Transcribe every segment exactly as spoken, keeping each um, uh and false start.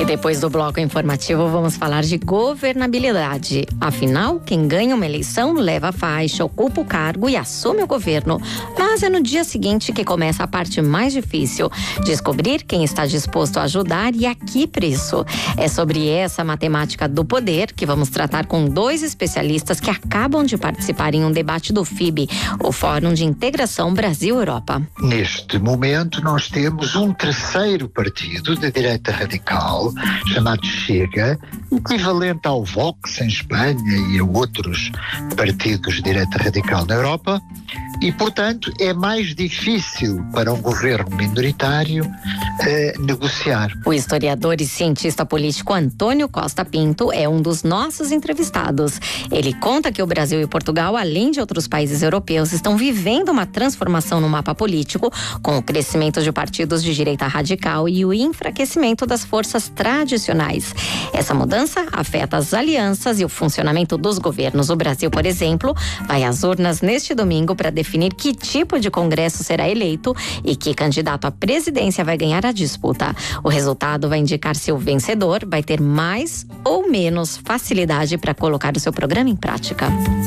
E depois do bloco informativo, vamos falar de governabilidade. Afinal, quem ganha uma eleição leva a faixa, ocupa o cargo e assume o governo. Mas é no dia seguinte que começa a parte mais difícil: descobrir quem está disposto a ajudar e a que preço. É sobre essa matemática do poder que vamos tratar com dois especialistas que acabam de participar em um debate do F I B, o Fórum de Integração Brasil-Europa. Neste momento, nós temos um terceiro partido de direita radical, chamado Chega, equivalente ao Vox em Espanha e a outros partidos de direita radical na Europa, e, portanto, é mais difícil para um governo minoritário eh, negociar. O historiador e cientista político Antônio Costa Pinto é um dos nossos entrevistados. Ele conta que o Brasil e Portugal, além de outros países europeus, estão vivendo uma transformação no mapa político, com o crescimento de partidos de direita radical e o enfraquecimento das forças tradicionais. Essa mudança afeta as alianças e o funcionamento dos governos. O Brasil, por exemplo, vai às urnas neste domingo para definir que tipo de congresso será eleito e que candidato à presidência vai ganhar a disputa. O resultado vai indicar se o vencedor vai ter mais ou menos facilidade para colocar o seu programa em prática.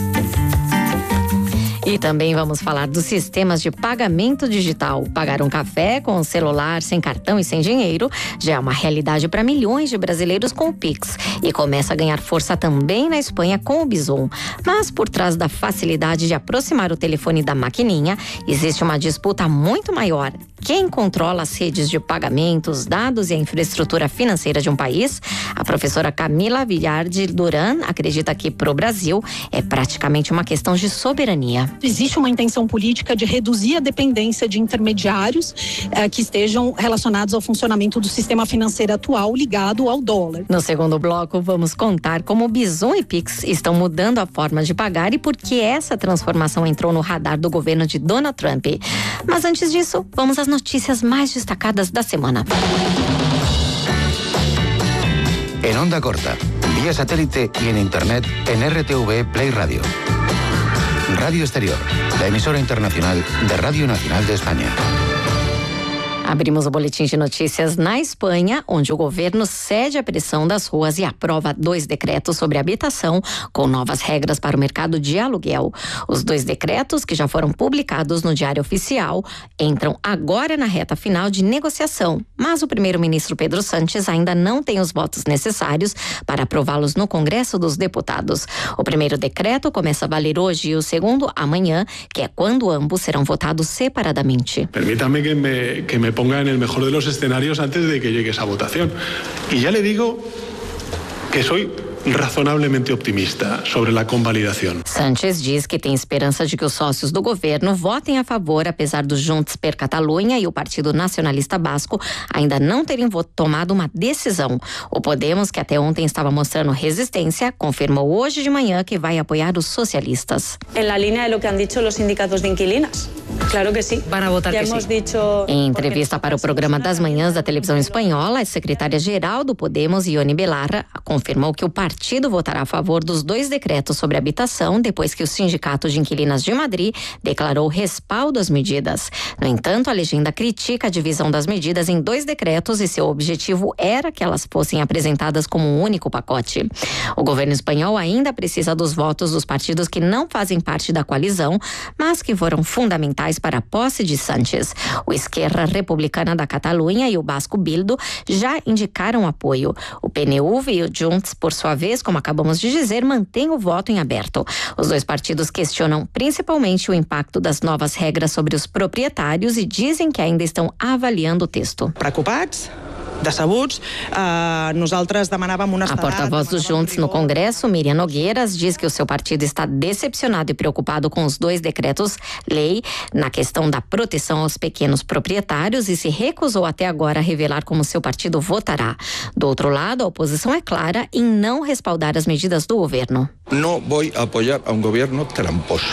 E também vamos falar dos sistemas de pagamento digital. Pagar um café com o celular, sem cartão e sem dinheiro, já é uma realidade para milhões de brasileiros com o Pix. E começa a ganhar força também na Espanha com o Bizum. Mas por trás da facilidade de aproximar o telefone da maquininha, existe uma disputa muito maior. Quem controla as redes de pagamentos, dados e a infraestrutura financeira de um país? A professora Camila Villardi Duran acredita que para o Brasil é praticamente uma questão de soberania. Existe uma intenção política de reduzir a dependência de intermediários eh, que estejam relacionados ao funcionamento do sistema financeiro atual ligado ao dólar. No segundo bloco, vamos contar como o Bizum e Pix estão mudando a forma de pagar e por que essa transformação entrou no radar do governo de Donald Trump. Mas antes disso, vamos às notícias mais destacadas da semana. En onda corta, vía satélite y en internet en R T V Play Radio. Radio Exterior, la emisora internacional de Radio Nacional de España. Abrimos o boletim de notícias na Espanha, onde o governo cede à pressão das ruas e aprova dois decretos sobre habitação com novas regras para o mercado de aluguel. Os dois decretos, que já foram publicados no Diário Oficial, entram agora na reta final de negociação, mas o primeiro-ministro Pedro Sánchez ainda não tem os votos necessários para aprová-los no Congresso dos Deputados. O primeiro decreto começa a valer hoje e o segundo amanhã, que é quando ambos serão votados separadamente. Permítame que me, que me ponga en el mejor de los escenarios antes de que llegue esa votación. Y ya le digo que soy razonablemente optimista sobre la convalidación. Sánchez diz que tem esperança de que os sócios do governo votem a favor, apesar do Junts per Catalunya e o Partido Nacionalista Basco ainda não terem tomado uma decisão. O Podemos, que até ontem estava mostrando resistência, confirmou hoje de manhã que vai apoiar os socialistas. En la línea de lo que han dicho los sindicatos de inquilinas. Claro que sí. Para votar ya que hemos sí. Dicho... Em entrevista para o programa das manhãs da televisão espanhola, a secretária-geral do Podemos, Ione Belarra, confirmou que o partido O partido votará a favor dos dois decretos sobre habitação depois que o Sindicato de Inquilinas de Madrid declarou respaldo às medidas. No entanto, a legenda critica a divisão das medidas em dois decretos e seu objetivo era que elas fossem apresentadas como um único pacote. O governo espanhol ainda precisa dos votos dos partidos que não fazem parte da coalizão, mas que foram fundamentais para a posse de Sánchez. O Esquerra Republicana da Catalunha e o Basco Bildu já indicaram apoio. O P N U e o Junts, por sua vez, como acabamos de dizer, mantém o voto em aberto. Os dois partidos questionam principalmente o impacto das novas regras sobre os proprietários e dizem que ainda estão avaliando o texto. Preocupados? decebuts. Uh, nosaltres demanàvem una A porta-voz dos Junts no Congresso, Miriam Nogueiras, diz que o seu partido está decepcionado e preocupado com os dois decretos-lei na questão da proteção aos pequenos proprietários e se recusou até agora a revelar como seu partido votará. Do outro lado, a oposição é clara em não respaldar as medidas do governo. Não vou apoiar a um governo tramposo.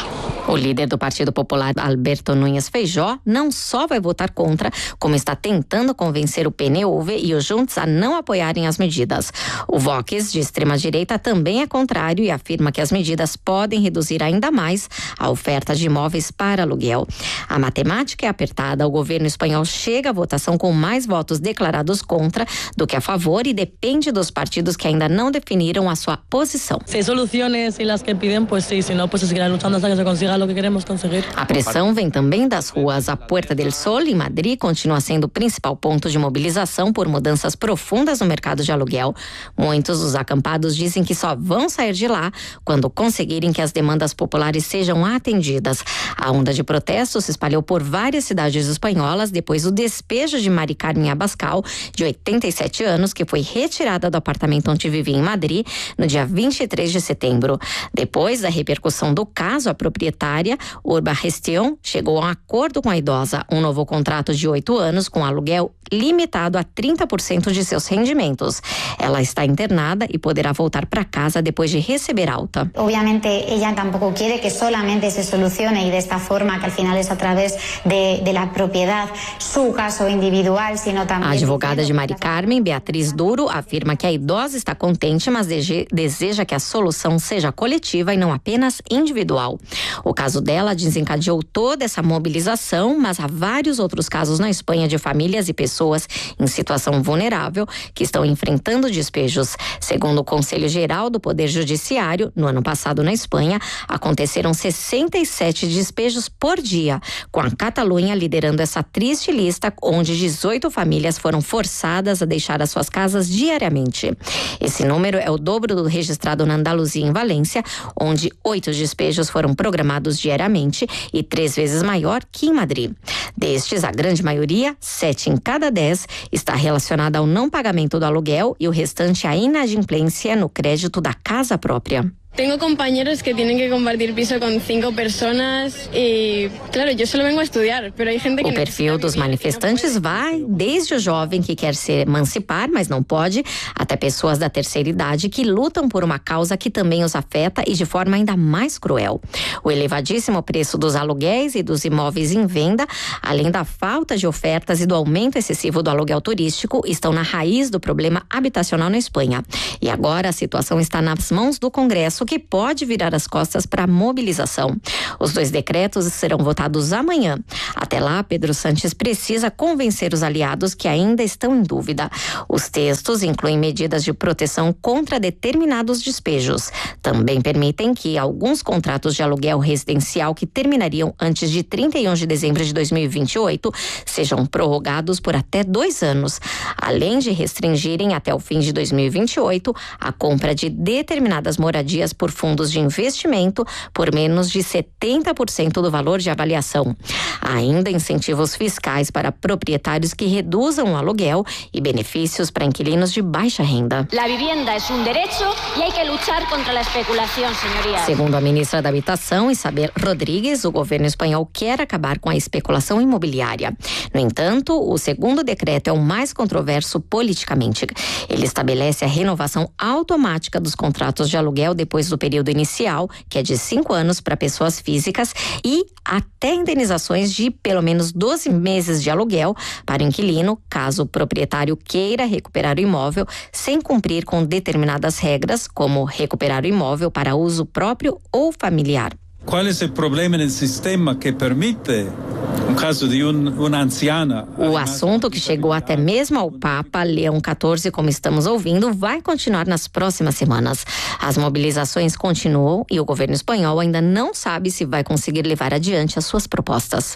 O líder do Partido Popular, Alberto Núñez Feijó, não só vai votar contra, como está tentando convencer o P N U V e o Junts a não apoiarem as medidas. O Vox, de extrema-direita, também é contrário e afirma que as medidas podem reduzir ainda mais a oferta de imóveis para aluguel. A matemática é apertada. O governo espanhol chega à votação com mais votos declarados contra do que a favor e depende dos partidos que ainda não definiram a sua posição. Se soluções e as que pedem, pues sim, se não, pues seguirá lutando até que se consiga o que queremos conseguir. A pressão vem também das ruas. A Puerta del Sol, em Madrid, continua sendo o principal ponto de mobilização por mudanças profundas no mercado de aluguel. Muitos dos acampados dizem que só vão sair de lá quando conseguirem que as demandas populares sejam atendidas. A onda de protestos se espalhou por várias cidades espanholas depois do despejo de Mari Carmen Abascal, de oitenta e sete anos, que foi retirada do apartamento onde vivia em Madrid no dia vinte e três de setembro. Depois da repercussão do caso, a proprietária, Urba Gestión, chegou a um acordo com a idosa, um novo contrato de oito anos com aluguel limitado a trinta por cento de seus rendimentos. Ela está internada e poderá voltar para casa depois de receber alta. Obviamente, ella tampoco quiere que solamente se solucione y de esta forma, que al final es a través de, de la propiedad, su caso individual, sino también... A advogada de Mari Carmen, Beatriz Duro, afirma que a idosa está contente, mas deseja que a solução seja coletiva e não apenas individual. O caso dela desencadeou toda essa mobilização, mas há vários outros casos na Espanha de famílias e pessoas em situação vulnerável que estão enfrentando despejos. Segundo o Conselho Geral do Poder Judiciário, no ano passado na Espanha, aconteceram sessenta e sete despejos por dia, com a Catalunha liderando essa triste lista, onde dezoito famílias foram forçadas a deixar as suas casas diariamente. Esse número é o dobro do registrado na Andaluzia, em Valência, onde oito despejos foram programados diariamente e três vezes maior que em Madrid. Destes, a grande maioria, sete em cada dez, está relacionada ao não pagamento do aluguel e o restante à inadimplência no crédito da casa própria. Tengo compañeros que tienen que compartir piso con cinco personas y, claro, yo solo vengo a estudiar, pero hay gente que... O perfil dos manifestantes vai desde o jovem que quer se emancipar, mas não pode, até pessoas da terceira idade que lutam por uma causa que também os afeta e de forma ainda mais cruel. O elevadíssimo preço dos aluguéis e dos imóveis em venda, além da falta de ofertas e do aumento excessivo do aluguel turístico, estão na raiz do problema habitacional na Espanha. E agora a situação está nas mãos do Congresso, que pode virar as costas para a mobilização. Os dois decretos serão votados amanhã. Até lá, Pedro Sánchez precisa convencer os aliados que ainda estão em dúvida. Os textos incluem medidas de proteção contra determinados despejos. Também permitem que alguns contratos de aluguel residencial que terminariam antes de trinta e um de dezembro de dois mil e vinte e oito sejam prorrogados por até dois anos, além de restringirem até o fim de dois mil e vinte e oito a compra de determinadas moradias por fundos de investimento por menos de setenta por cento do valor de avaliação. Há ainda incentivos fiscais para proprietários que reduzam o aluguel e benefícios para inquilinos de baixa renda. A vivienda é um direito e há que lutar contra a especulação, senhoria. Segundo a ministra da Habitação, Isabel Rodríguez, o governo espanhol quer acabar com a especulação imobiliária. No entanto, o segundo decreto é o mais controverso politicamente. Ele estabelece a renovação automática dos contratos de aluguel depois do período inicial, que é de cinco anos para pessoas físicas, e até indenizações de pelo menos doze meses de aluguel para o inquilino, caso o proprietário queira recuperar o imóvel sem cumprir com determinadas regras, como recuperar o imóvel para uso próprio ou familiar. Qual é o problema no sistema que permite, no caso de um, uma anciana... O assunto, que chegou até mesmo ao Papa Leão quatorze, como estamos ouvindo, vai continuar nas próximas semanas. As mobilizações continuam e o governo espanhol ainda não sabe se vai conseguir levar adiante as suas propostas.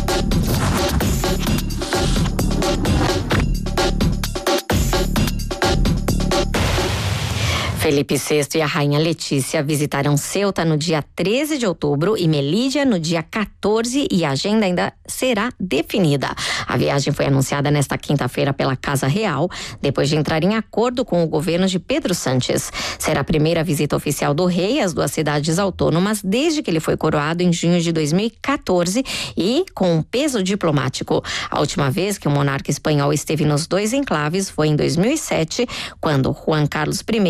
Felipe sexto e a rainha Letícia visitarão Ceuta no dia treze de outubro e Melilla no dia quatorze, e a agenda ainda será definida. A viagem foi anunciada nesta quinta-feira pela Casa Real, depois de entrar em acordo com o governo de Pedro Sánchez. Será a primeira visita oficial do rei às duas cidades autônomas desde que ele foi coroado em junho de dois mil e quatorze e com um peso diplomático. A última vez que o monarca espanhol esteve nos dois enclaves foi em dois mil e sete, quando Juan Carlos I e a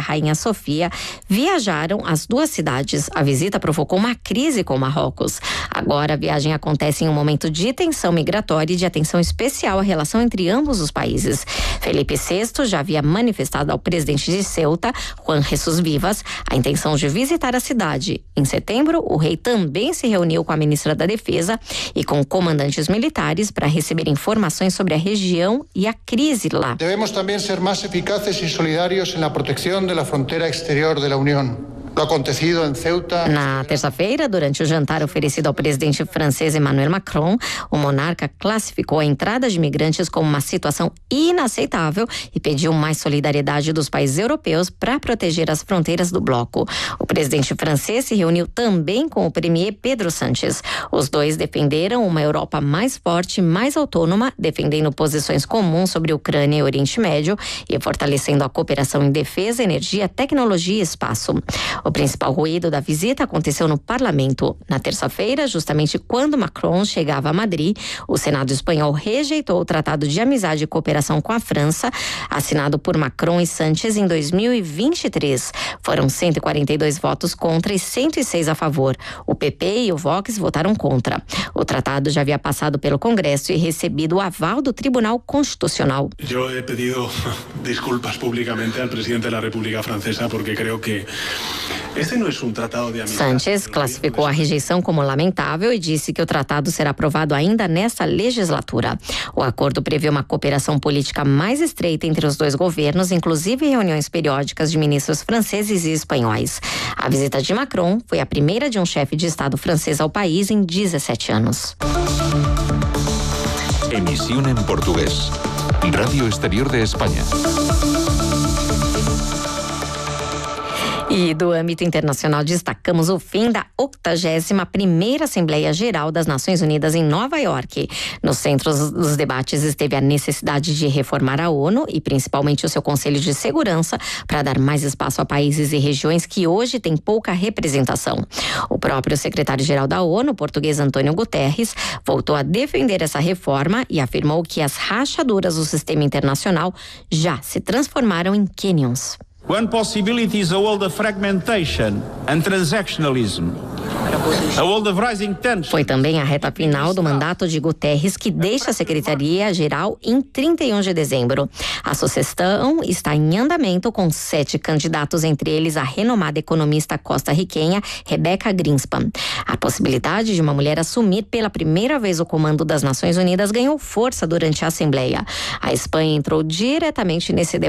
Rainha Sofia viajaram às duas cidades. A visita provocou uma crise com Marrocos. Agora a viagem acontece em um momento de tensão migratória e de atenção especial à relação entre ambos os países. Felipe sexto já havia manifestado ao presidente de Ceuta, Juan Jesús Vivas, a intenção de visitar a cidade. Em setembro, o rei também se reuniu com a ministra da Defesa e com comandantes militares para receber informações sobre a região e a crise lá. Devemos também ser mais eficazes e solidários na proteção da fronteira exterior da União. Na terça-feira, durante o jantar oferecido ao presidente francês Emmanuel Macron, o monarca classificou a entrada de imigrantes como uma situação inaceitável e pediu mais solidariedade dos países europeus para proteger as fronteiras do bloco. O presidente francês se reuniu também com o premier Pedro Sánchez. Os dois defenderam uma Europa mais forte e mais autônoma, defendendo posições comuns sobre Ucrânia e Oriente Médio e fortalecendo a cooperação em defesa, energia, tecnologia e espaço. O principal ruído da visita aconteceu no parlamento. Na terça-feira, justamente quando Macron chegava a Madrid, o Senado espanhol rejeitou o Tratado de Amizade e Cooperação com a França, assinado por Macron e Sánchez em dois mil e vinte e três. Foram cento e quarenta e dois votos contra e cento e seis a favor. O P P e o Vox votaram contra. O tratado já havia passado pelo Congresso e recebido o aval do Tribunal Constitucional. Eu he pedido desculpas públicamente ao presidente da República Francesa porque creio que este não é um tratado de amizade. Sánchez classificou a rejeição como lamentável e disse que o tratado será aprovado ainda nesta legislatura. O acordo prevê uma cooperação política mais estreita entre os dois governos, inclusive reuniões periódicas de ministros franceses e espanhóis. A visita de Macron foi a primeira de um chefe de Estado francês ao país em dezessete anos. Emisión en portugués. Radio Exterior de España. E do âmbito internacional destacamos o fim da octagésima primeira Assembleia Geral das Nações Unidas em Nova York. No centro dos debates esteve a necessidade de reformar a ONU e principalmente o seu Conselho de Segurança para dar mais espaço a países e regiões que hoje têm pouca representação. O próprio secretário-geral da ONU, o português Antônio Guterres, voltou a defender essa reforma e afirmou que as rachaduras do sistema internacional já se transformaram em canyons. One possibility is a world of fragmentation and transactionalism. A world of rising tension. Foi também a reta final do mandato de Guterres que deixa a Secretaria-Geral em trinta e um de dezembro. A sucessão está em andamento com sete candidatos, entre eles a renomada economista costarriquenha Rebeca Greenspan. A possibilidade de uma mulher assumir pela primeira vez o comando das Nações Unidas ganhou força durante a Assembleia. A Espanha entrou diretamente nesse debate